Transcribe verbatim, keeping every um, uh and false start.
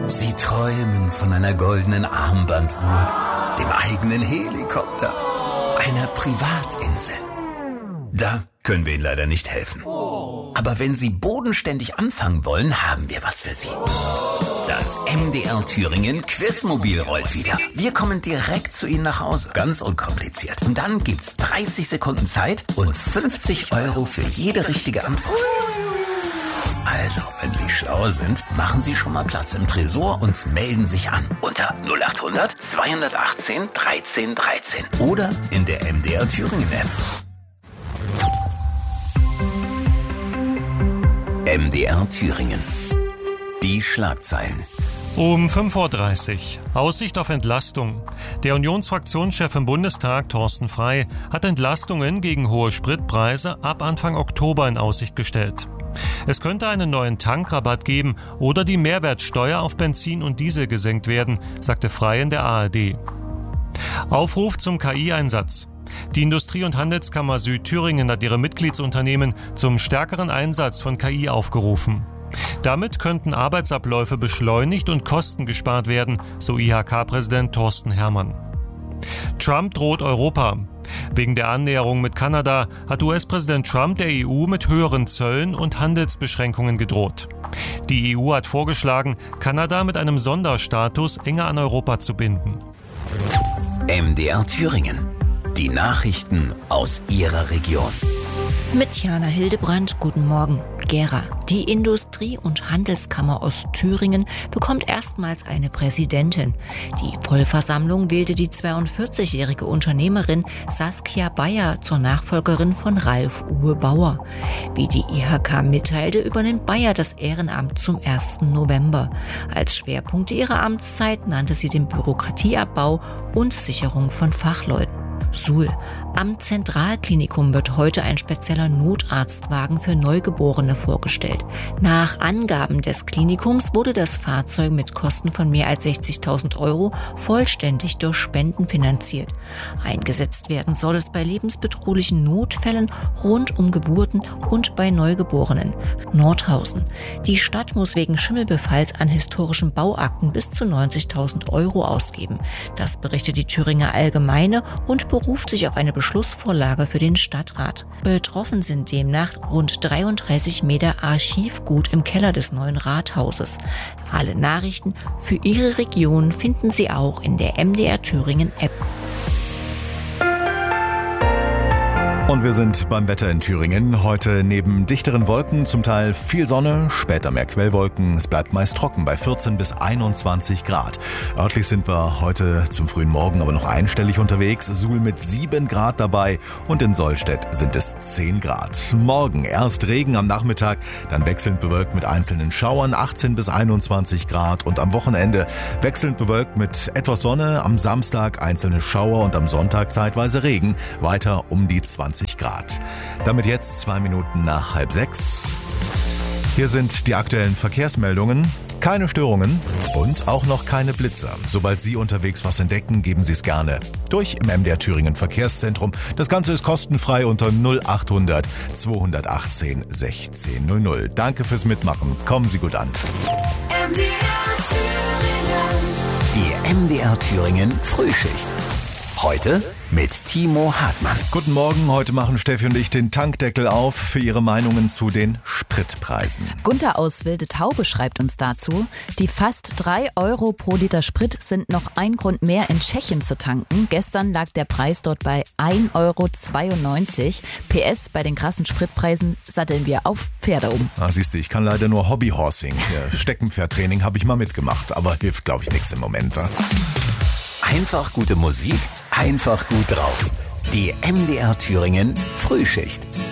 Sie träumen von einer goldenen Armbanduhr, dem eigenen Helikopter, einer Privatinsel. Da können wir Ihnen leider nicht helfen. Aber wenn Sie bodenständig anfangen wollen, haben wir was für Sie. Das M D R Thüringen Quizmobil rollt wieder. Wir kommen direkt zu Ihnen nach Hause. Ganz unkompliziert. Und dann gibt's dreißig Sekunden Zeit und fünfzig Euro für jede richtige Antwort. Also, wenn Sie schlau sind, machen Sie schon mal Platz im Tresor und melden sich an. Unter null acht hundert zweihundertachtzehn dreizehn dreizehn. Oder in der M D R Thüringen App. M D R Thüringen. Die Schlagzeilen. Um fünf Uhr dreißig. Aussicht auf Entlastung. Der Unionsfraktionschef im Bundestag, Thorsten Frey, hat Entlastungen gegen hohe Spritpreise ab Anfang Oktober in Aussicht gestellt. Es könnte einen neuen Tankrabatt geben oder die Mehrwertsteuer auf Benzin und Diesel gesenkt werden, sagte Frey in der A R D. Aufruf zum K I-Einsatz. Die Industrie- und Handelskammer Südthüringen hat ihre Mitgliedsunternehmen zum stärkeren Einsatz von K I aufgerufen. Damit könnten Arbeitsabläufe beschleunigt und Kosten gespart werden, so I H K-Präsident Thorsten Herrmann. Trump droht Europa. Wegen der Annäherung mit Kanada hat U S-Präsident Trump der E U mit höheren Zöllen und Handelsbeschränkungen gedroht. Die E U hat vorgeschlagen, Kanada mit einem Sonderstatus enger an Europa zu binden. M D R Thüringen. Die Nachrichten aus Ihrer Region. Mit Jana Hildebrand, guten Morgen. Gera. Die Industrie- und Handelskammer Ostthüringen bekommt erstmals eine Präsidentin. Die Vollversammlung wählte die zweiundvierzigjährige Unternehmerin Saskia Bayer zur Nachfolgerin von Ralf Uwe Bauer. Wie die I H K mitteilte, übernimmt Bayer das Ehrenamt zum ersten November. Als Schwerpunkte ihrer Amtszeit nannte sie den Bürokratieabbau und Sicherung von Fachleuten. Suhl. Am Zentralklinikum wird heute ein spezieller Notarztwagen für Neugeborene vorgestellt. Nach Angaben des Klinikums wurde das Fahrzeug mit Kosten von mehr als sechzigtausend Euro vollständig durch Spenden finanziert. Eingesetzt werden soll es bei lebensbedrohlichen Notfällen rund um Geburten und bei Neugeborenen. Nordhausen. Die Stadt muss wegen Schimmelbefalls an historischen Bauakten bis zu neunzigtausend Euro ausgeben. Das berichtet die Thüringer Allgemeine und beruft sich auf eine Beschlussvorlage für den Stadtrat. Betroffen sind demnach rund dreiunddreißig Meter Archivgut im Keller des neuen Rathauses. Alle Nachrichten für Ihre Region finden Sie auch in der M D R Thüringen App. Und wir sind beim Wetter in Thüringen. Heute neben dichteren Wolken zum Teil viel Sonne, später mehr Quellwolken. Es bleibt meist trocken bei vierzehn bis einundzwanzig Grad. Örtlich sind wir heute zum frühen Morgen aber noch einstellig unterwegs. Suhl mit sieben Grad dabei und in Sollstedt sind es zehn Grad. Morgen erst Regen am Nachmittag, dann wechselnd bewölkt mit einzelnen Schauern, achtzehn bis einundzwanzig Grad. Und am Wochenende wechselnd bewölkt mit etwas Sonne, am Samstag einzelne Schauer und am Sonntag zeitweise Regen, weiter um die zwanzig Grad. Damit jetzt zwei Minuten nach halb sechs. Hier sind die aktuellen Verkehrsmeldungen. Keine Störungen und auch noch keine Blitzer. Sobald Sie unterwegs was entdecken, geben Sie es gerne durch im M D R Thüringen Verkehrszentrum. Das Ganze ist kostenfrei unter null acht hundert zweihundertachtzehn sechzehn null null. Danke fürs Mitmachen. Kommen Sie gut an. M D R Thüringen. Die M D R Thüringen Frühschicht. Heute mit Timo Hartmann. Guten Morgen, heute machen Steffi und ich den Tankdeckel auf für Ihre Meinungen zu den Spritpreisen. Gunther aus Wilde Taube schreibt uns dazu, die fast drei Euro pro Liter Sprit sind noch ein Grund mehr in Tschechien zu tanken. Gestern lag der Preis dort bei ein Euro zweiundneunzig. P S, bei den krassen Spritpreisen satteln wir auf Pferde um. Ah, siehst du, ich kann leider nur Hobbyhorsing. Ja, Steckenpferdtraining habe ich mal mitgemacht, aber hilft, glaube ich, nichts im Moment. Ja? Einfach gute Musik, einfach gut drauf. Die M D R Thüringen Frühschicht.